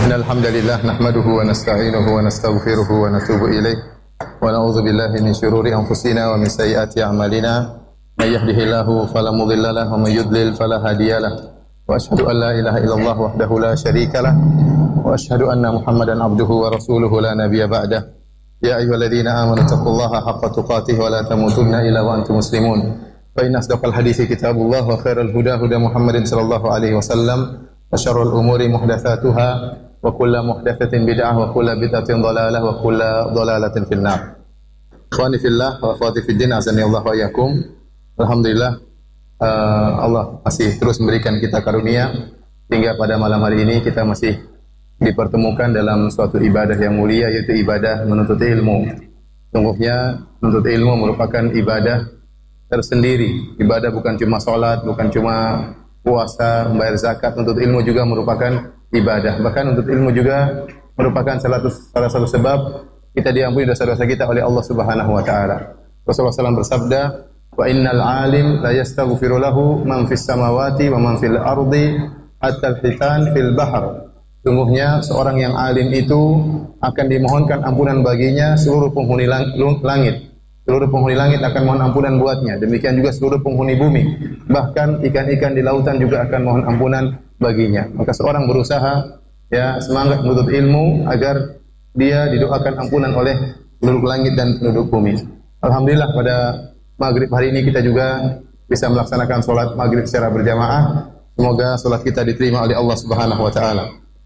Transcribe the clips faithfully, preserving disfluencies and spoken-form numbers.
Innal hamdalillah nahmaduhu wa nasta'inuhu wa nastaghfiruhu wa natubu ilaih wa na'udzu billahi min shururi anfusina wa min sayyiati a'malina may yahdihillahu fala mudilla lahu wa may yudlil fala hadiyalah wa asyhadu an la ilaha illallah wahdahu la syarikalah wa asyhadu anna Muhammadan abduhu wa rasuluhu la nabiyya ba'dah. Ya ayyuhalladzina amanu taqullaha haqqa tuqatih wa la tamutunna illa wa antum muslimun. Fa inna asdaqal hadithi kitabullah wa khairal huda huda Muhammadin sallallahu alaihi wasallam wa syarrul umuri muhdatsatuha wa kullu muhdatsatin bid'ah wa kullu bid'atin dhalalah wa kullu dhalalatin finnar. Ikhwani fillah wa akhwati fid din, azani Allah wa iyyakum. Alhamdulillah uh, Allah masih terus memberikan kita karunia hingga pada malam hari ini kita masih dipertemukan dalam suatu ibadah yang mulia, yaitu ibadah menuntut ilmu. Sungguhnya menuntut ilmu merupakan ibadah tersendiri. Ibadah bukan cuma salat, bukan cuma puasa, membayar zakat. Menuntut ilmu juga merupakan ibadah. Bahkan menuntut ilmu juga merupakan salah satu, salah satu sebab kita diampuni dosa-dosa kita oleh Allah Subhanahu wa taala. Rasulullah sallallahu alaihi wasallam bersabda, "Wa innal alim la yastaghfiru lahu man fis samawati wa man fil ardi hatta al-hitan fil bahr." Sungguhnya seorang yang alim itu akan dimohonkan ampunan baginya seluruh penghuni lang- langit. Seluruh penghuni langit akan mohon ampunan buatnya. Demikian juga seluruh penghuni bumi. Bahkan ikan-ikan di lautan juga akan mohon ampunan baginya. Maka seorang berusaha ya semangat menuntut ilmu agar dia didoakan ampunan oleh penduduk langit dan penduduk bumi. Alhamdulillah pada maghrib hari ini kita juga bisa melaksanakan sholat maghrib secara berjamaah. Semoga sholat kita diterima oleh Allah Subhanahu wa taala.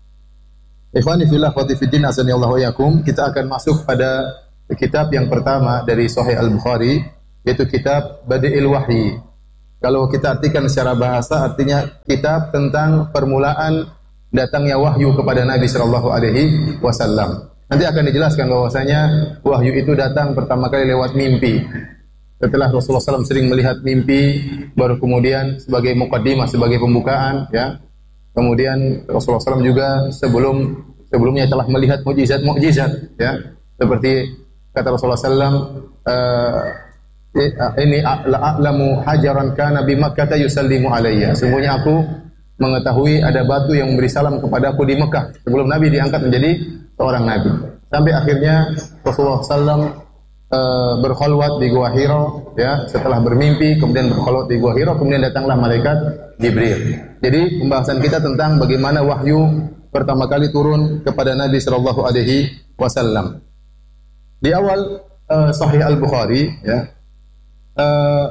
Ikhwani fillah wa fiddin, azani Allah wa iyyakum. Kita akan masuk pada kitab yang pertama dari Sahih Al-Bukhari, yaitu kitab Badi'il Wahyi. Kalau kita artikan secara bahasa, artinya kitab tentang permulaan datangnya wahyu kepada Nabi sallallahu alaihi wasallam. Nanti akan dijelaskan bahwasanya wahyu itu datang pertama kali lewat mimpi. Setelah Rasulullah sallallahu alaihi wasallam sering melihat mimpi, baru kemudian sebagai muqaddimah, sebagai pembukaan, ya. Kemudian Rasulullah sallallahu alaihi wasallam juga sebelum sebelumnya telah melihat mukjizat-mukjizat, ya. Seperti kata Rasulullah sallallahu alaihi wasallam, ini la'alamu hajaran kana bi Makkah yusallimu alayya. Sungguhnya aku mengetahui ada batu yang memberi salam kepadaku di Mekah sebelum Nabi diangkat menjadi seorang nabi. Sampai akhirnya Rasulullah sallallahu alaihi wasallam uh, berkhalwat di Gua Hira, ya, setelah bermimpi kemudian berkhalwat di Gua Hira, kemudian datanglah malaikat Jibril. Jadi pembahasan kita tentang bagaimana wahyu pertama kali turun kepada Nabi sallallahu alaihi wasallam. Di awal uh, Sahih Al-Bukhari, ya, Uh,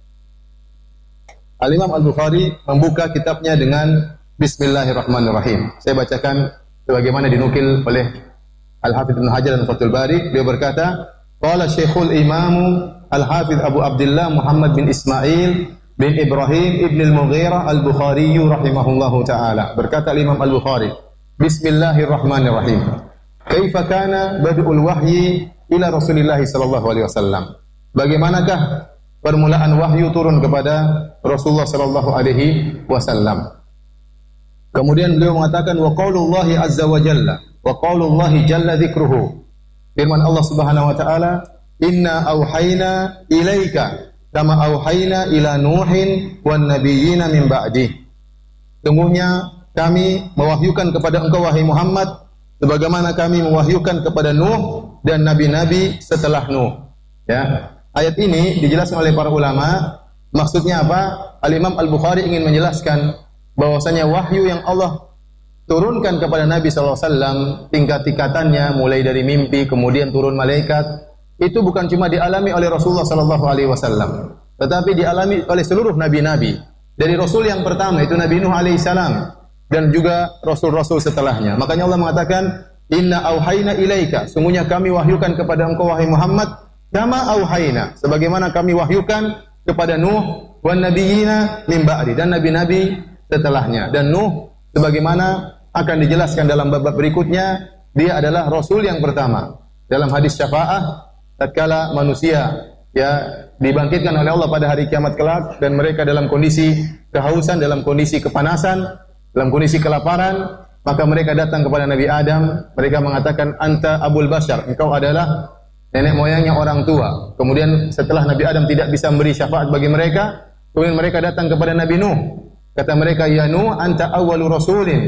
Al-Imam Al-Bukhari membuka kitabnya dengan Bismillahirrahmanirrahim. Saya bacakan sebagaimana dinukil oleh Al-Hafidz Ibnu Hajar dan Fathul Bari. Beliau berkata, qala Syekhul Imam Al-Hafidz Abu Abdullah Muhammad bin Ismail bin Ibrahim ibn Al-Mughirah Al-Bukhari rahimahullahu ta'ala. Berkata Al-Imam Al-Bukhari, Bismillahirrahmanirrahim. Kaifa kana bad'ul wahyi ila Rasulillah sallallahu alaihi wasallam? Bagaimanakah permulaan wahyu turun kepada Rasulullah sallallahu alaihi wasallam? Kemudian beliau mengatakan wa qaulullahi azza wa jalla wa qaulullahi jalla dzikruhu. Firman Allah Subhanahu wa taala, "Inna auhayna ilaika kama auhayna ila Nuhin wan nabiyyina min ba'di." Sungguhnya kami mewahyukan kepada engkau wahai Muhammad sebagaimana kami mewahyukan kepada Nuh dan nabi-nabi setelah Nuh. Ya. Ayat ini dijelaskan oleh para ulama, maksudnya apa? Al-Imam Al-Bukhari ingin menjelaskan bahwasanya wahyu yang Allah turunkan kepada Nabi sallallahu alaihi wasallam, tingkat-tingkatannya mulai dari mimpi kemudian turun malaikat, itu bukan cuma dialami oleh Rasulullah sallallahu alaihi wasallam, tetapi dialami oleh seluruh nabi-nabi. Dari Rasul yang pertama itu Nabi Nuh alaihi salam dan juga rasul-rasul setelahnya. Makanya Allah mengatakan, "Inna auhayna ilaika." Sungguhnya kami wahyukan kepada engkau wahai Muhammad kama auhayna, sebagaimana kami wahyukan kepada Nuh wan nabiyina min ba'di, dan nabi-nabi setelahnya. Dan Nuh sebagaimana akan dijelaskan dalam bab berikutnya, dia adalah rasul yang pertama. Dalam hadis syafaah, tatkala manusia ya dibangkitkan oleh Allah pada hari kiamat kelak dan mereka dalam kondisi kehausan, dalam kondisi kepanasan, dalam kondisi kelaparan, maka mereka datang kepada Nabi Adam, mereka mengatakan, "Anta Abul Bashar," engkau adalah nenek moyangnya orang tua. Kemudian setelah Nabi Adam tidak bisa memberi syafaat bagi mereka, kemudian mereka datang kepada Nabi Nuh. Kata mereka, "Ya Nuh, anta awwalu rasulin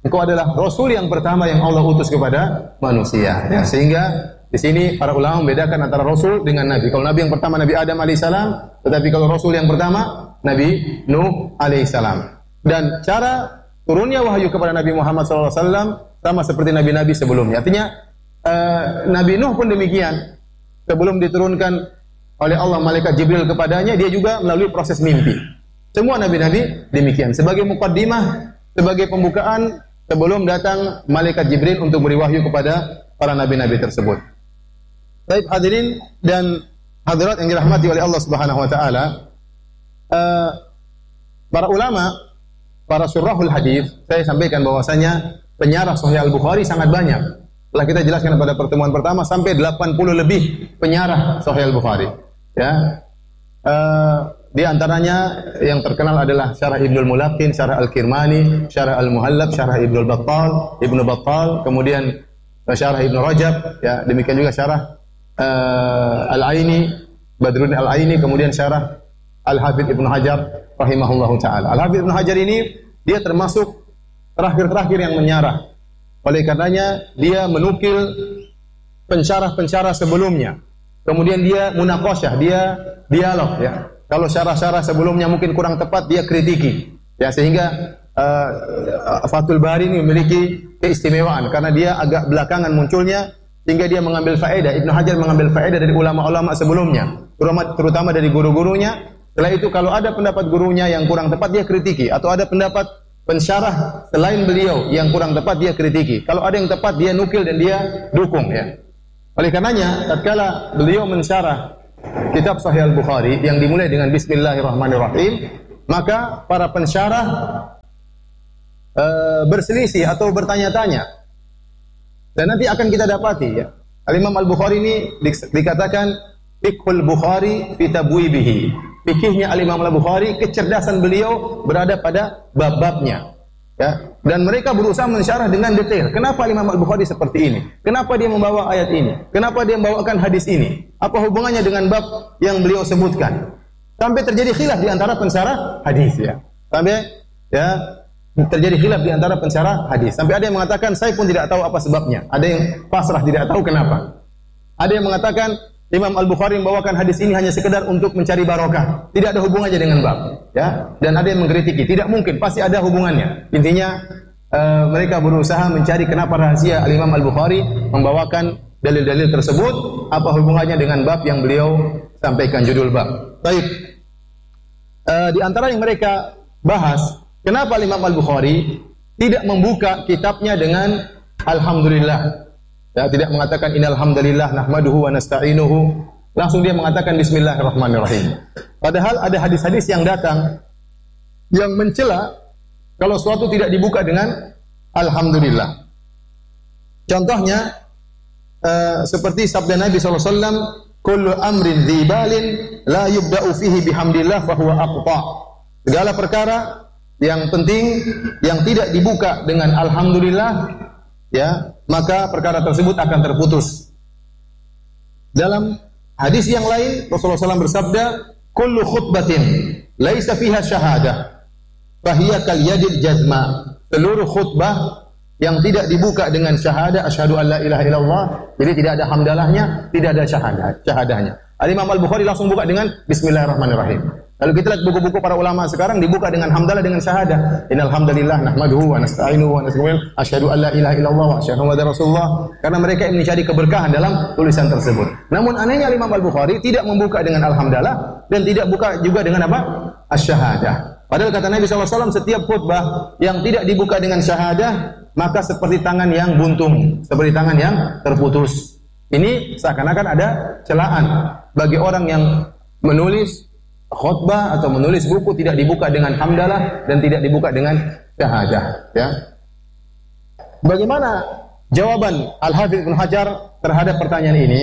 engkau adalah rasul yang pertama yang Allah utus kepada manusia. Ya, sehingga di sini para ulama membedakan antara rasul dengan nabi. Kalau nabi yang pertama Nabi Adam alaihissalam, tetapi kalau rasul yang pertama Nabi Nuh alaihissalam. Dan cara turunnya wahyu kepada Nabi Muhammad shallallahu alaihi wasallam sama seperti nabi-nabi sebelumnya. Artinya uh, Nabi Nuh pun demikian. Sebelum diturunkan oleh Allah malaikat Jibril kepadanya, dia juga melalui proses mimpi. Semua nabi-nabi demikian. Sebagai muqaddimah, sebagai pembukaan sebelum datang malaikat Jibril untuk beri wahyu kepada para nabi-nabi tersebut. Baik hadirin dan hadirat yang dirahmati oleh Allah Subhanahu wa taala, uh, para ulama, para syurahul hadis, saya sampaikan bahwasanya penyarah Sahih Al-Bukhari sangat banyak. Telah kita jelaskan pada pertemuan pertama sampai delapan puluh lebih penyarah Sahih Al-Bukhari. Ya. Uh, di antaranya yang terkenal adalah Syarah Ibnul Mulaqin, Syarah Al-Kirmani, Syarah Al-Muhallab, Syarah Ibnul Battal, Ibnu Battal, kemudian Syarah Ibnu Rajab, ya, demikian juga Syarah uh, Al-Aini, Badruddin Al-Aini, kemudian Syarah Al-Hafidz Ibnu Hajar rahimahullahu taala. Al-Hafidz Ibnu Hajar ini dia termasuk terakhir-terakhir yang menyarah. Oleh karenanya dia menukil pensyarah-pensyarah sebelumnya. Kemudian dia munaqasyah, dia dialog, ya. Kalau syarah-syarah sebelumnya mungkin kurang tepat, dia kritiki. Ya, sehingga uh, Fathul Bari ini memiliki keistimewaan karena dia agak belakangan munculnya sehingga dia mengambil faedah. Ibnu Hajar mengambil faedah dari ulama-ulama sebelumnya, terutama, terutama dari guru-gurunya. Setelah itu kalau ada pendapat gurunya yang kurang tepat, dia kritiki, atau ada pendapat pensyarah selain beliau yang kurang tepat, dia kritiki. Kalau ada yang tepat, dia nukil dan dia dukung, ya. Oleh karenanya tatkala beliau mensyarah kitab Sahih Al-Bukhari yang dimulai dengan Bismillahirrahmanirrahim, maka para pensyarah e, berselisih atau bertanya-tanya. Dan nanti akan kita dapati, ya, Al-Imam Al-Bukhari ini di, dikatakan fiqhul Bukhari fi tabwibihi. Fikihnya Al-Imam Al-Bukhari, kecerdasan beliau berada pada bab-babnya, ya. Dan mereka berusaha mensyarah dengan detail. Kenapa Imam Al-Bukhari seperti ini? Kenapa dia membawa ayat ini? Kenapa dia membawakan hadis ini? Apa hubungannya dengan bab yang beliau sebutkan? Sampai terjadi khilaf di antara pensyarah hadis, ya. Sampai ya terjadi khilaf di antara pensyarah hadis. Sampai ada yang mengatakan saya pun tidak tahu apa sebabnya. Ada yang pasrah tidak tahu kenapa. Ada yang mengatakan Imam Al-Bukhari membawakan hadis ini hanya sekedar untuk mencari barokah, tidak ada hubungannya dengan bab, ya. Dan ada yang mengkritiki, tidak mungkin, pasti ada hubungannya. Intinya uh, mereka berusaha mencari kenapa rahasia Al-Imam Al-Bukhari membawakan dalil-dalil tersebut, apa hubungannya dengan bab yang beliau sampaikan judul bab. Baik. Uh, di antara yang mereka bahas, kenapa Imam Al-Bukhari tidak membuka kitabnya dengan Alhamdulillah. Ya, tidak mengatakan innal hamdalillah nahmaduhu wa nasta'inuhu, langsung dia mengatakan bismillahirrahmanirrahim. Padahal ada hadis-hadis yang datang yang mencela kalau suatu tidak dibuka dengan alhamdulillah. Contohnya uh, seperti sabda Nabi sallallahu alaihi wasallam, kullu amrin dzibalin la yubda'u fihi bihamdillah fa huwa aqta. Segala perkara yang penting yang tidak dibuka dengan alhamdulillah, ya, maka perkara tersebut akan terputus. Dalam hadis yang lain Rasulullah shallallahu alaihi wasallam bersabda, kullu khutbatin laisa fiha syahadah fahiya kal yadil jazma. Seluruh khutbah yang tidak dibuka dengan syahadah asyhadu an la ilaha illallah, jadi tidak ada hamdalahnya, tidak ada syahadah, syahadahnya. Al-Imam Al-Bukhari langsung buka dengan bismillahirrahmanirrahim. Kalau kita lihat buku-buku para ulama sekarang dibuka dengan hamdalah dengan syahadah. Innal hamdalillah nahmaduhu wa nasta'inuhu wa nastaghfiruh asyhadu an la ilaha illallah wa asyhadu anna rasulullah. Karena mereka ingin mencari keberkahan dalam tulisan tersebut. Namun anehnya Imam Al-Bukhari tidak membuka dengan alhamdulillah dan tidak buka juga dengan apa? Asy-syahadah. Padahal kata Nabi sallallahu alaihi wasallam, setiap khutbah yang tidak dibuka dengan syahadah maka seperti tangan yang buntung, seperti tangan yang terputus. Ini seakan-akan ada celaan bagi orang yang menulis khutbah atau menulis buku tidak dibuka dengan hamdalah dan tidak dibuka dengan syahadah, ya. Bagaimana jawaban Al-Hafidz Ibnu Hajar terhadap pertanyaan ini?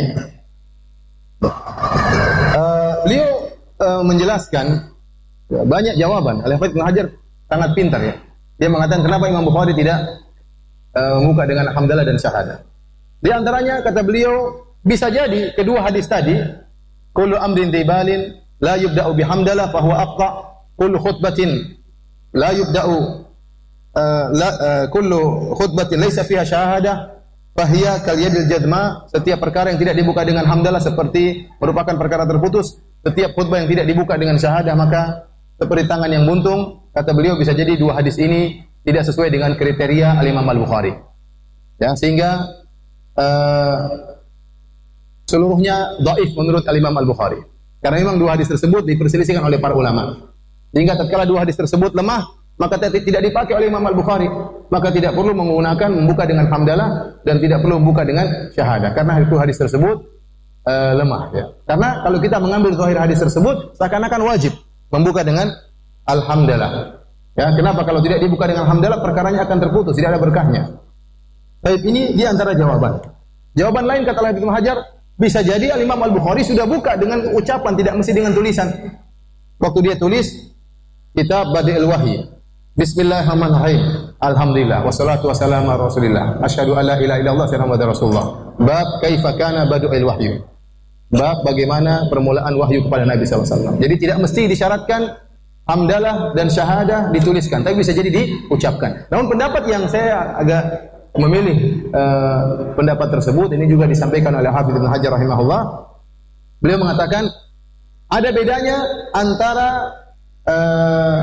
Uh, beliau uh, menjelaskan ya, banyak jawaban. Al-Hafidz Ibnu Hajar sangat pintar, ya. Dia mengatakan kenapa Imam Bukhari tidak uh, membuka dengan hamdalah dan syahadah. Di antaranya kata beliau, bisa jadi kedua hadis tadi, kullu amrin dibalin la yubda'u bihamdalah fa huwa aqta, kullu khutbatin la yubda'u uh, la, uh, kullu khutbatin laisa fiha syahadah fahiya kal yadil jadma, setiap perkara yang tidak dibuka dengan hamdalah seperti merupakan perkara terputus. Setiap khutbah yang tidak dibuka dengan syahadah maka seperti tangan yang buntung. Kata beliau bisa jadi dua hadis ini tidak sesuai dengan kriteria Al-Imam Al-Bukhari. Ya, sehingga uh, seluruhnya dhaif menurut Al-Imam Al-Bukhari. Karena memang dua hadis tersebut diperselisihkan oleh para ulama. Sehingga tatkala dua hadis tersebut lemah, maka tidak dipakai oleh Imam Al-Bukhari. Maka tidak perlu menggunakan membuka dengan hamdalah dan tidak perlu membuka dengan syahadah. Karena itu hadis tersebut uh, lemah. Ya. Karena kalau kita mengambil zahir hadis tersebut, seakan-akan wajib membuka dengan alhamdulillah. Ya, kenapa kalau tidak dibuka dengan hamdalah perkaranya akan terputus, tidak ada berkahnya. Baik, ini di antara jawaban. Jawaban lain kata Ibnu Hajar, bisa jadi Al-Imam Al-Bukhari sudah buka dengan ucapan, tidak mesti dengan tulisan. Waktu dia tulis kitab Badi'il Wahyi, Bismillahirrahmanirrahim, Alhamdulillah, wassalatu wassalamu ala Rasulillah, asyhadu an la ilaha illallah wa anna Rasulullah. Bab kaifa kana Badi'il Wahyi. Bab bagaimana permulaan wahyu kepada Nabi sallallahu alaihi wasallam. Jadi tidak mesti disyaratkan hamdalah dan syahadah dituliskan, tapi bisa jadi diucapkan. Namun pendapat yang saya agak memilih uh, pendapat tersebut, ini juga disampaikan oleh Hafidz Ibnu Hajar rahimahullah. Beliau mengatakan ada bedanya antara uh,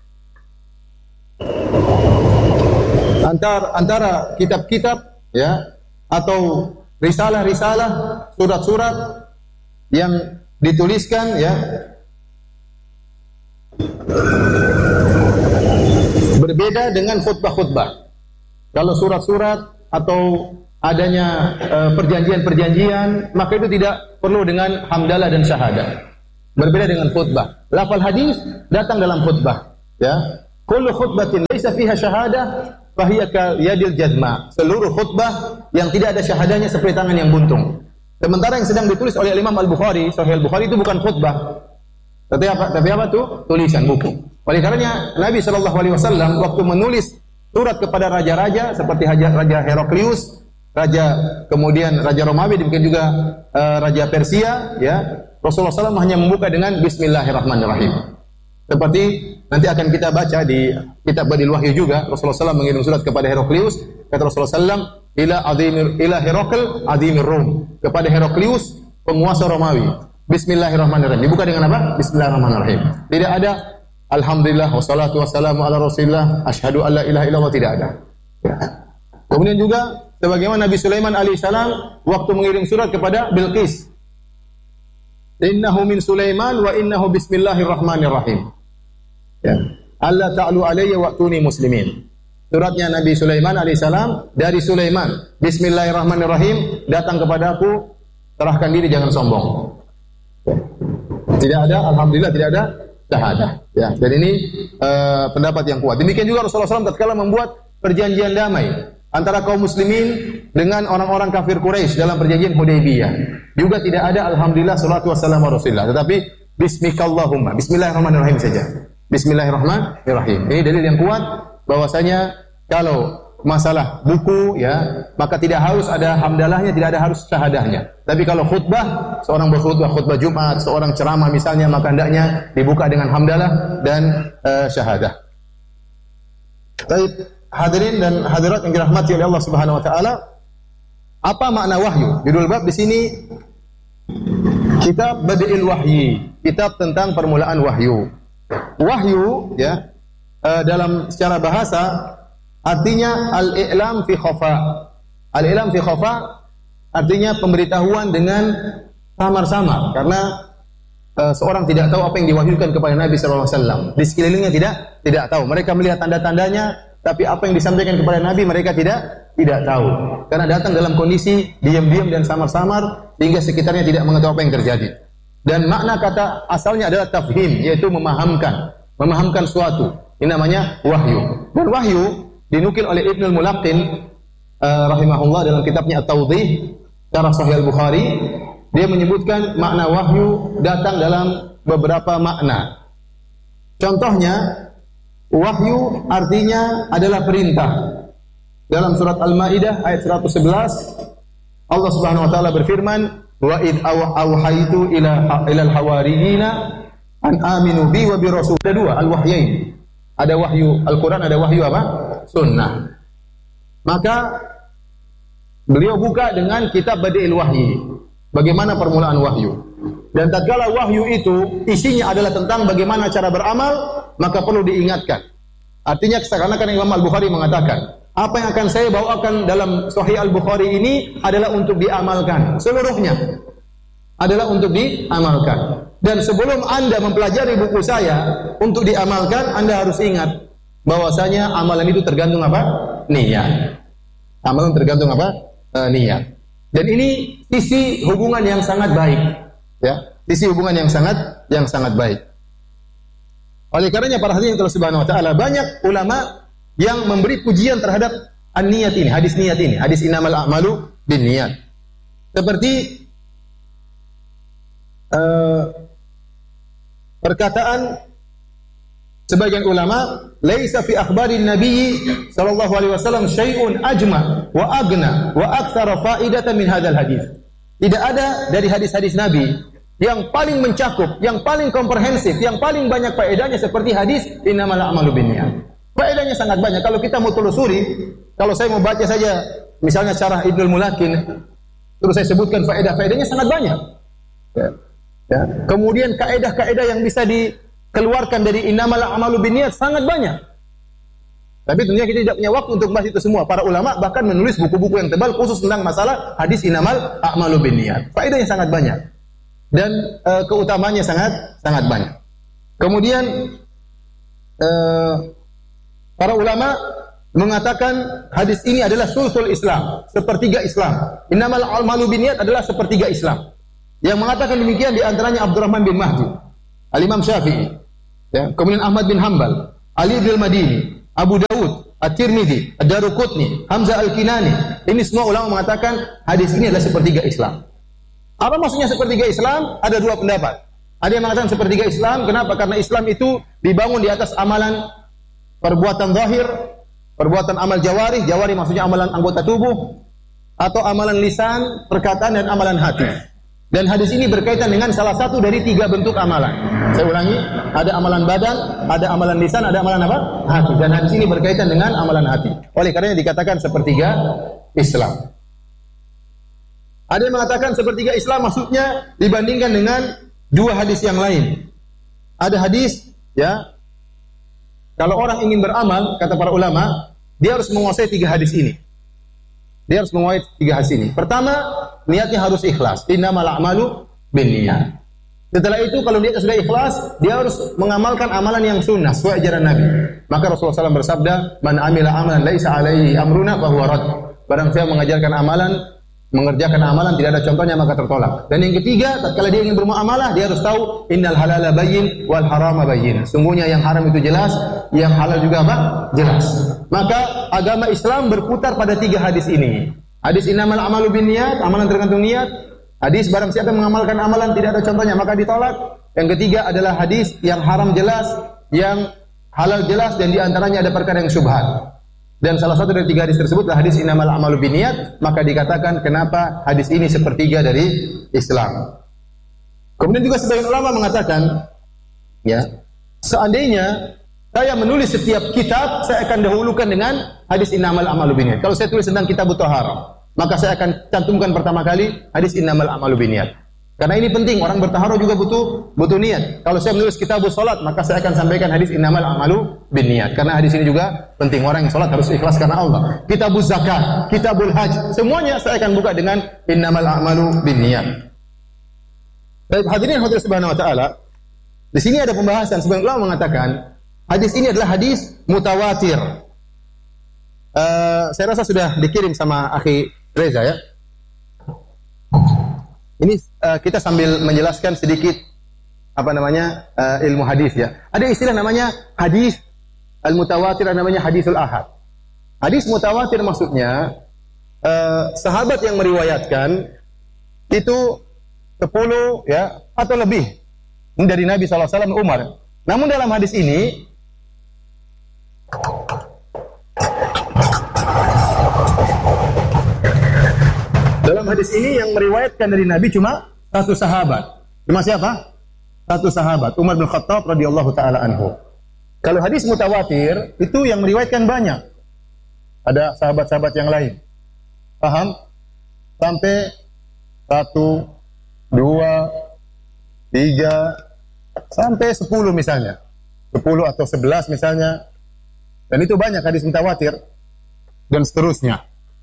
antar antara kitab-kitab ya atau risalah-risalah, surat-surat yang dituliskan ya berbeda dengan khutbah-khutbah. Kalau surat-surat atau adanya uh, perjanjian-perjanjian, maka itu tidak perlu dengan hamdalah dan syahadah. Berbeda dengan khutbah. Lafal hadis datang dalam khutbah, ya. Kullu khutbatin laisa fiha syahadah fahiya kal yadil jadma. Seluruh khutbah yang tidak ada syahadahnya seperti tangan yang buntung. Sementara yang sedang ditulis oleh Imam Al-Bukhari, Sahih Al-Bukhari itu bukan khutbah. Tapi apa? Tapi apa tuh? Tulisan buku. Oleh karenanya Nabi sallallahu alaihi wasallam waktu menulis surat kepada raja-raja seperti Raja, Raja Heraklius, Raja kemudian Raja Romawi, demikian juga uh, Raja Persia, ya. Rasulullah sallallahu alaihi wasallam hanya membuka dengan Bismillahirrahmanirrahim. Seperti nanti akan kita baca di kitab Badi'il Wahyi juga, Rasulullah sallallahu alaihi wasallam mengirim surat kepada Heraklius, kata Rasulullah sallallahu alaihi wasallam, ila azimir ila Herakl azimir Rum, kepada Heraklius penguasa Romawi. Bismillahirrahmanirrahim. Dibuka dengan apa? Bismillahirrahmanirrahim. Tidak ada alhamdulillah wassalatu wassalamu ala Rasulillah asyhadu an la ilaha illallah, tidak ada. Ya. Kemudian juga sebagaimana Nabi Sulaiman alaihissalam waktu mengirim surat kepada Bilqis, innahu min Sulaiman wa innahu bismillahirrahmanirrahim. Ya. Allah ta'alu alayya wa'tuni muslimin. Suratnya Nabi Sulaiman alaihissalam dari Sulaiman. Bismillahirrahmanirrahim, datang kepadaku, serahkan diri, jangan sombong. Ya. Tidak ada, alhamdulillah tidak ada syahadah. Ya. Dan ini uh, pendapat yang kuat. Demikian juga Rasulullah sallallahu alaihi wasallam tatkala membuat perjanjian damai antara kaum muslimin dengan orang-orang kafir Quraisy dalam perjanjian Hudaybiyah. Juga tidak ada alhamdulillah salatu wassalamu ala Rasulillah, tetapi bismikallahumma, bismillahirrahmanirrahim saja. Bismillahirrahmanirrahim. Ini dalil yang kuat bahwasanya kalau masalah buku ya, maka tidak harus ada hamdalahnya, tidak ada harus syahadahnya. Tapi kalau khutbah, seorang berkhutbah, khutbah Jumat, seorang ceramah misalnya, maka hendaknya dibuka dengan hamdalah dan uh, syahadah. Baik, hadirin dan hadirat yang dirahmati oleh Allah Subhanahu wa taala, apa makna wahyu? Judul bab di sini kitab Badi'il Wahyi, kitab tentang permulaan wahyu. Wahyu ya uh, dalam secara bahasa artinya al-i'lam fi khafa. Al-i'lam fi khafa artinya pemberitahuan dengan samar-samar, karena uh, seorang tidak tahu apa yang diwahyukan kepada Nabi sallallahu alaihi wasallam. Di sekelilingnya tidak tidak tahu. Mereka melihat tanda-tandanya, tapi apa yang disampaikan kepada Nabi mereka tidak tidak tahu. Karena datang dalam kondisi diam-diam dan samar-samar sehingga sekitarnya tidak mengetahui apa yang terjadi. Dan makna kata asalnya adalah tafhim, yaitu memahamkan, memahamkan suatu. Ini namanya wahyu. Dan wahyu dinukil oleh Ibnul Mulaqqin uh, rahimahullah dalam kitabnya At-Tawdhih Syarah Sahih Al-Bukhari. Dia menyebutkan makna wahyu datang dalam beberapa makna. Contohnya, wahyu artinya adalah perintah. Dalam surat Al-Maidah ayat seratus sebelas, Allah Subhanahu wa taala berfirman, wa id awhaitu ila ila al-hawariyina an aminu bi wa bi rasul. Ada dua al-wahyain. Ada wahyu Al-Quran, ada wahyu apa? Sunnah. Maka beliau buka dengan kitab Badi'il Wahyi. Bagaimana permulaan wahyu. Dan tatkala wahyu itu isinya adalah tentang bagaimana cara beramal, maka perlu diingatkan. Artinya seakan-akan Imam Al-Bukhari mengatakan, apa yang akan saya bawakan dalam Sahih Al-Bukhari ini adalah untuk diamalkan. Seluruhnya adalah untuk diamalkan. Dan sebelum Anda mempelajari buku saya untuk diamalkan, Anda harus ingat bahwasanya amalan itu tergantung apa? Niat. Amalan tergantung apa? E, niat. Dan ini sisi hubungan yang sangat baik, ya. Sisi hubungan yang sangat yang sangat baik. Oleh karenanya para hadirin Allah Subhanahu wa taala, banyak ulama yang memberi pujian terhadap an-niyat ini, hadis niyat ini, hadis innamal a'malu binniyat. Seperti uh, perkataan sebagian ulama, laisa fi akhbarin nabiy sallallahu alaihi wasallam syai'un ajma wa agna wa aktsara faidatan min hadzal hadis. Tidak ada dari hadis-hadis Nabi yang paling mencakup, yang paling komprehensif, yang paling banyak faedahnya seperti hadis innamal a'malu binniyat. Faedahnya sangat banyak. Kalau kita mau telusuri, kalau saya mau baca saja misalnya syarah Ibnul Mulakin, terus saya sebutkan faedah-faedahnya sangat banyak. Ya. Ya. Kemudian kaedah-kaedah yang bisa dikeluarkan dari innamal a'malu binniyat sangat banyak. Tapi tentunya kita tidak punya waktu untuk bahas itu semua. Para ulama bahkan menulis buku-buku yang tebal khusus tentang masalah hadis innamal a'malu binniyat. Faedahnya sangat banyak dan e, keutamanya sangat sangat banyak. Kemudian e, para ulama mengatakan hadis ini adalah sulsul Islam, sepertiga Islam. Innamal a'malu binniyat adalah sepertiga Islam. Yang mengatakan demikian di antaranya Abdurrahman bin Mahdi, Al-Imam Syafi'i, ya, kemudian Ahmad bin Hanbal, Ali bin Madini, Abu Dawud, At-Tirmidzi, Ad-Daruqutni, Hamzah Al-Kinani. Ini semua ulama mengatakan hadis ini adalah sepertiga Islam. Apa maksudnya sepertiga Islam? Ada dua pendapat. Ada yang mengatakan sepertiga Islam, kenapa? Karena Islam itu dibangun di atas amalan perbuatan zahir, perbuatan amal jawarih, jawarih maksudnya amalan anggota tubuh, atau amalan lisan, perkataan dan amalan hati. Dan hadis ini berkaitan dengan salah satu dari tiga bentuk amalan. Saya ulangi, ada amalan badan, ada amalan lisan, ada amalan apa? Hati. Dan hadis ini berkaitan dengan amalan hati. Oleh karenanya dikatakan sepertiga Islam. Ada yang mengatakan sepertiga Islam maksudnya dibandingkan dengan dua hadis yang lain. Ada hadis, ya, kalau orang ingin beramal, kata para ulama, dia harus menguasai tiga hadis ini. Dia harus menguasai tiga hadis ini. Pertama, niatnya harus ikhlas. Innamal a'malu binniyat. Setelah itu, kalau niatnya sudah ikhlas, dia harus mengamalkan amalan yang sunnah, sesuai ajaran Nabi. Maka Rasulullah shallallahu alaihi wasallam bersabda, "Man amila amalan laisa alaihi amruna fahuwa rad." Barang siapa mengajarkan amalan, mengerjakan amalan tidak ada contohnya maka tertolak. Dan yang ketiga, tatkala dia ingin bermuamalah, dia harus tahu innal halala bayyin wal harama bayyin. Sungguhnya yang haram itu jelas, yang halal juga apa? Jelas. Maka agama Islam berputar pada tiga hadis ini. Hadis innamal a'malu binniyat, amalan tergantung niat. Hadis barang siapa yang mengamalkan amalan tidak ada contohnya maka ditolak. Yang ketiga adalah hadis yang haram jelas, yang halal jelas dan diantaranya ada perkara yang syubhat. Dan salah satu dari tiga hadis tersebut adalah hadis innamal a'malu binniyat, maka dikatakan kenapa hadis ini sepertiga dari Islam. Kemudian juga sebagian ulama mengatakan, ya, seandainya saya menulis setiap kitab, saya akan dahulukan dengan hadis innamal a'malu binniyat. Kalau saya tulis tentang kitab Thaharah, maka saya akan cantumkan pertama kali hadis innamal a'malu binniyat. Karena ini penting, orang bertaharah juga butuh butuh niat. Kalau saya menulis kitabus salat, maka saya akan sampaikan hadis innamal a'malu binniyat. Karena hadis ini juga penting, orang yang salat harus ikhlas karena Allah. Kitabuz zakat, kitabul hajj, semuanya saya akan buka dengan innamal a'malu binniyat. Baik, hadirin hadirat subhanahu wa taala. Di sini ada pembahasan, sebagian ulama mengatakan hadis ini adalah hadis mutawatir. Uh, saya rasa sudah dikirim sama akhi Reza, ya. Ini uh, kita sambil menjelaskan sedikit apa namanya uh, ilmu hadis, ya. Ada istilah namanya hadis al-mutawatir, namanya hadisul ahad. Hadis mutawatir maksudnya uh, sahabat yang meriwayatkan itu sepuluh, ya, atau lebih dari Nabi sallallahu alaihi wasallam, Umar. Namun dalam hadis ini Dalam hadis ini yang meriwayatkan dari Nabi cuma satu sahabat. Cuma siapa? Satu sahabat, Umar bin Khattab radhiyallahu taala anhu. Kalau hadis mutawatir, itu yang meriwayatkan banyak. Ada sahabat-sahabat yang lain. Paham? Sampai satu, dua, tiga, sampai sepuluh misalnya. Sepuluh atau sebelas misalnya. Dan itu banyak hadis mutawatir. Dan seterusnya.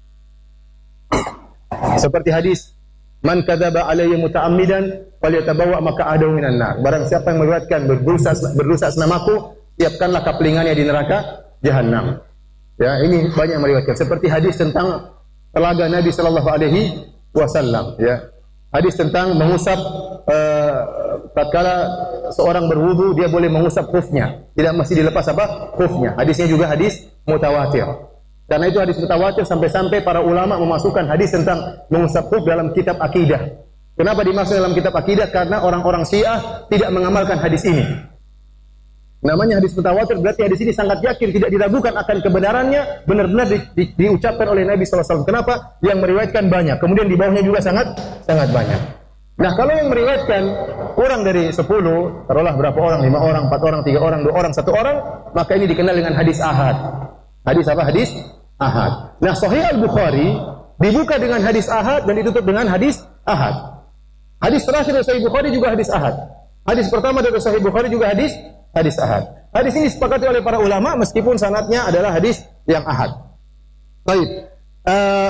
Seperti hadis, man kadzaba alayya muta'ammidan falyatabawa maq'adahu minan nar. Barang siapa yang meriwayatkan berdosa berdosa atas namaku, siapkanlah kaplingannya di neraka jahanam. Ya, ini banyak yang meriwayatkan. Seperti hadis tentang telaga Nabi sallallahu alaihi wasallam, ya. Hadis tentang mengusap uh, tatkala seorang berwudu dia boleh mengusap khufnya, tidak mesti dilepas apa? Khufnya. Hadisnya juga hadis mutawatir. Karena itu hadis mutawatir sampai-sampai para ulama memasukkan hadis tentang mengusap khuf dalam kitab akidah. Kenapa dimasukkan dalam kitab akidah? Karena orang-orang Syiah tidak mengamalkan hadis ini. Namanya hadis mutawatir, berarti hadis ini sangat yakin, tidak diragukan akan kebenarannya, benar-benar di, di, diucapkan oleh Nabi sallallahu alaihi wasallam. Kenapa? Yang meriwayatkan banyak. Kemudian di bawahnya juga sangat sangat banyak. Nah, kalau yang meriwayatkan kurang dari sepuluh, taruhlah berapa orang? lima orang, empat orang, tiga orang, dua orang, satu orang, maka ini dikenal dengan hadis ahad. Hadis apa? Hadis ahad. Nah, Sahih Al-Bukhari dibuka dengan hadis ahad dan ditutup dengan hadis ahad. Hadis terakhir dari Sahih Bukhari juga hadis ahad. Hadis pertama dari Sahih Bukhari juga hadis hadis ahad. Hadis ini disepakati oleh para ulama meskipun sanadnya adalah hadis yang ahad. Baik. Uh,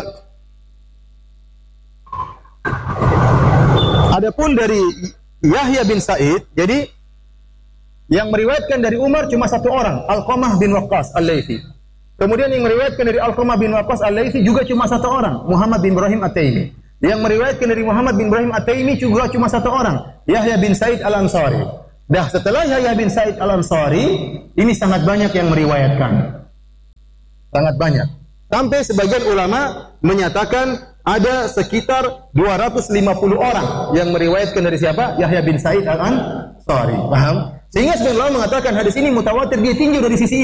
Adapun dari Yahya bin Sa'id, jadi yang meriwayatkan dari Umar cuma satu orang, Alqamah bin Waqqas Al-Laitsi. Kemudian yang meriwayatkan dari Alqamah bin Waqqas Al-Laitsi juga cuma satu orang, Muhammad bin Ibrahim At-Taimi. Yang meriwayatkan dari Muhammad bin Ibrahim At-Taimi juga cuma satu orang, Yahya bin Sa'id Al-Ansari. Dah setelah Yahya bin Sa'id Al-Ansari, ini sangat banyak yang meriwayatkan. Sangat banyak. Sampai sebagian ulama menyatakan ada sekitar dua ratus lima puluh orang yang meriwayatkan dari siapa? Yahya bin Sa'id Al-Ansari. Paham? Sehingga sebagian ulama mengatakan hadis ini mutawatir, dia tinjau dari sisi